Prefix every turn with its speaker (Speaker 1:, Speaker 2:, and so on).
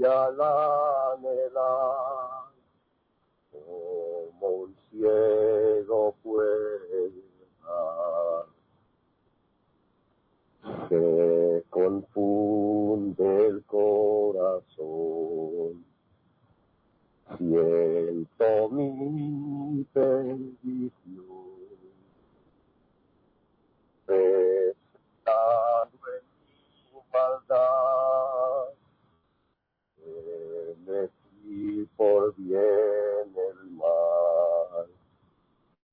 Speaker 1: al anhelar, como un ciego puede dar, se confunde el corazón. Siento mi